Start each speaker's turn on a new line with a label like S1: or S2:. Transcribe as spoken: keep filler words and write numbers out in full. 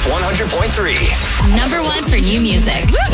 S1: one hundred point three.
S2: Number one for new music.